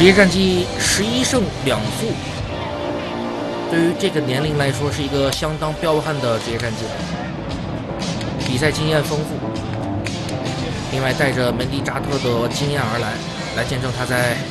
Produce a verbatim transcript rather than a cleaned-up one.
职业战绩十一胜两负，对于这个年龄来说是一个相当彪悍的职业战绩了。比赛经验丰富，另外带着门迪扎特的经验而来，来见证他在